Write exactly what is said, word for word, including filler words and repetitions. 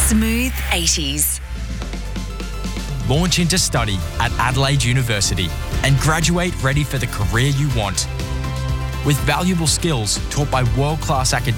Smooth eighties. Launch into study at Adelaide University and graduate ready for the career you want. With valuable skills taught by world-class academics